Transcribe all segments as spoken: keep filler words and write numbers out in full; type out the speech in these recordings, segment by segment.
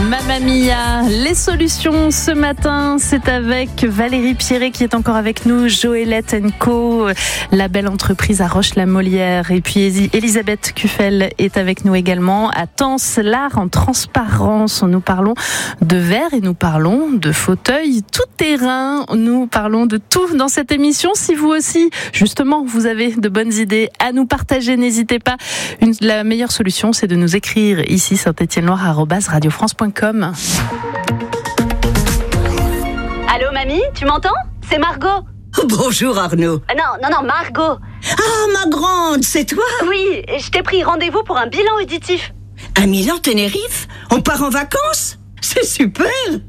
Mamma Mia, les solutions ce matin, c'est avec Valérie Pierret qui est encore avec nous, Joëlette and Co, la belle entreprise à Roche-la-Molière, et puis Elisabeth Kuffel est avec nous également à Tence, l'art en transparence. Nous parlons de verre et nous parlons de fauteuil tout terrain, nous parlons de tout dans cette émission. Si vous aussi, justement, vous avez de bonnes idées à nous partager, n'hésitez pas. Une, la meilleure solution, c'est de nous écrire ici Saint-Étienne-Loire arobase radio france point com. Allô mamie, tu m'entends? C'est Margot. Bonjour Arnaud. Non, non, non, Margot. Ah, ma grande, c'est toi? Oui, je t'ai pris rendez-vous pour un bilan auditif. À Milan, Tenerife? On part en vacances? C'est super!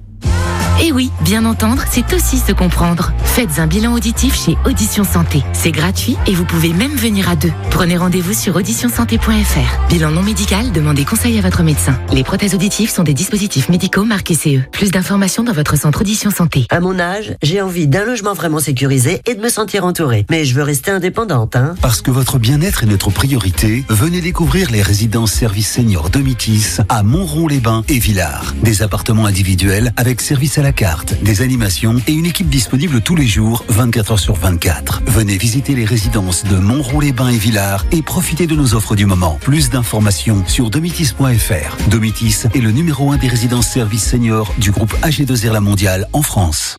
Et oui, bien entendre, c'est aussi se comprendre. Faites un bilan auditif chez Audition Santé. C'est gratuit et vous pouvez même venir à deux. Prenez rendez-vous sur audition santé point f r. Bilan non médical, demandez conseil à votre médecin. Les prothèses auditives sont des dispositifs médicaux marqués C E. Plus d'informations dans votre centre Audition Santé. À mon âge, j'ai envie d'un logement vraiment sécurisé et de me sentir entourée. Mais je veux rester indépendante, hein. Parce que votre bien-être est notre priorité, venez découvrir les résidences services seniors Domitis à Montrond-les-Bains et Villars. Des appartements individuels avec service à la carte, des animations et une équipe disponible tous les jours, vingt-quatre heures sur vingt-quatre. Venez visiter les résidences de Montrond-les-Bains et Villars et profitez de nos offres du moment. Plus d'informations sur domitis point f r. Domitis est le numéro un des résidences services seniors du groupe A G deux R La Mondiale en France.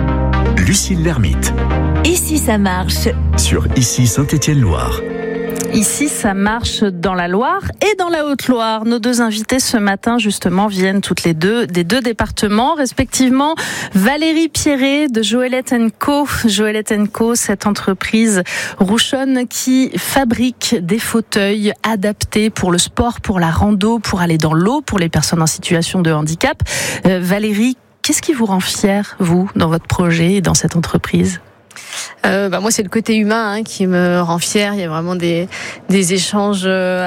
Lucille Lermite. Ici ça marche. Sur Ici Saint-Étienne-Loire. Ici, ça marche dans la Loire et dans la Haute-Loire. Nos deux invités ce matin, justement, viennent toutes les deux des deux départements, respectivement Valérie Pierret de Joëlette and Co. Joëlette and Co, cette entreprise rouchonne qui fabrique des fauteuils adaptés pour le sport, pour la rando, pour aller dans l'eau, pour les personnes en situation de handicap. Euh, Valérie, qu'est-ce qui vous rend fière, vous, dans votre projet et dans cette entreprise ? Euh, bah moi c'est le côté humain hein, qui me rend fière. Il y a vraiment des des échanges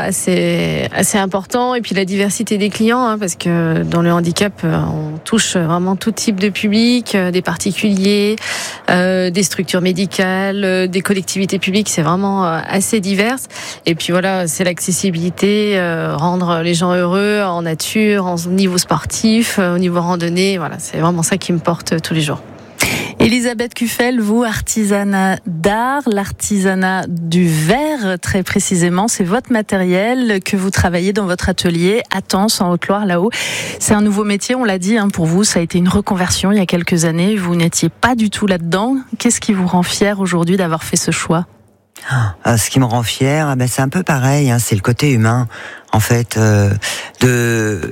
assez assez importants et puis la diversité des clients hein, parce que dans le handicap on touche vraiment tout type de public, des particuliers, euh, des structures médicales, des collectivités publiques. C'est vraiment assez divers. Et puis voilà, c'est l'accessibilité, euh, rendre les gens heureux en nature, en niveau sportif, au niveau randonnée. Voilà, c'est vraiment ça qui me porte tous les jours. Elisabeth Kuffel, vous, artisanat d'art, l'artisanat du verre, très précisément, c'est votre matériel que vous travaillez dans votre atelier à Tence, en Haute-Loire, là-haut. C'est un nouveau métier, on l'a dit, hein, pour vous, ça a été une reconversion il y a quelques années, vous n'étiez pas du tout là-dedans. Qu'est-ce qui vous rend fier aujourd'hui d'avoir fait ce choix ? Ah, ce qui me rend fier, ben c'est un peu pareil, hein, c'est le côté humain, en fait, euh, de...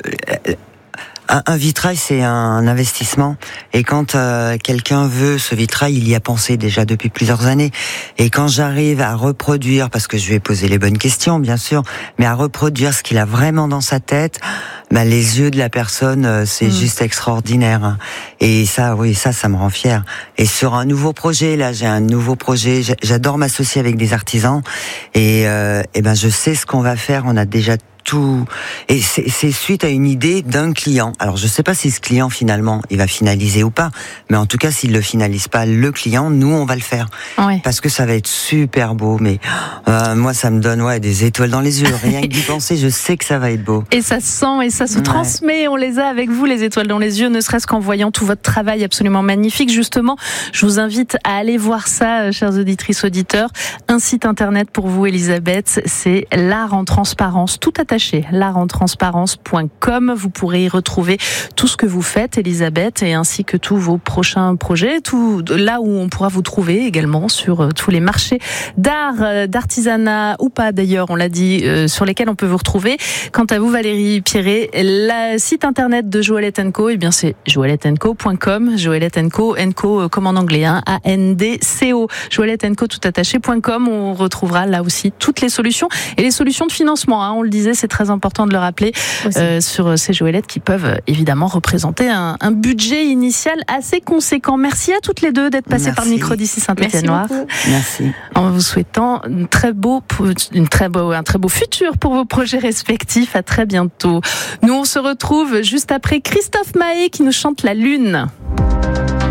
Un, un vitrail, c'est un investissement. Et quand euh, quelqu'un veut ce vitrail, il y a pensé déjà depuis plusieurs années. Et quand j'arrive à reproduire, parce que je lui ai posé les bonnes questions, bien sûr, mais à reproduire ce qu'il a vraiment dans sa tête, bah, les yeux de la personne, euh, c'est mmh. juste extraordinaire. Et ça, oui, ça, ça me rend fier. Et sur un nouveau projet, là, j'ai un nouveau projet. J'adore m'associer avec des artisans. Et, euh, et ben, je sais ce qu'on va faire. On a déjà tout, et c'est, c'est suite à une idée d'un client. Alors je sais pas si ce client finalement il va finaliser ou pas, mais en tout cas s'il le finalise pas, le client, nous on va le faire, ouais. Parce que ça va être super beau. Mais euh, moi ça me donne ouais des étoiles dans les yeux. Rien que d'y penser, je sais que ça va être beau. Et ça se sent et ça se ouais. transmet. On les a avec vous, les étoiles dans les yeux, ne serait-ce qu'en voyant tout votre travail absolument magnifique. Justement, je vous invite à aller voir ça, chères auditrices, auditeurs. Un site internet pour vous, Elisabeth, c'est l'art en transparence, tout attaché. l'art en transparence point com. Vous pourrez y retrouver tout ce que vous faites, Elisabeth, et ainsi que tous vos prochains projets, tout là où on pourra vous trouver également sur euh, tous les marchés d'art, euh, d'artisanat ou pas d'ailleurs, on l'a dit, euh, sur lesquels on peut vous retrouver. Quant à vous, Valérie Pierret, le site internet de Joëlette and Co, eh bien c'est joëlette and co point com, Joëlette and Co, and Co euh, comme en anglais, hein, A N D C O, joëlette and co tout attaché point com. On retrouvera là aussi toutes les solutions et les solutions de financement, hein, on le disait, c'est très important de le rappeler, euh, sur ces joëlettes qui peuvent évidemment représenter un, un budget initial assez conséquent. Merci à toutes les deux d'être passées Merci. par le micro d'Ici Saint-Étienne-Loire. Merci. En vous souhaitant une très beau, une très beau, un très beau futur pour vos projets respectifs. À très bientôt. Nous, on se retrouve juste après Christophe Maé qui nous chante La Lune.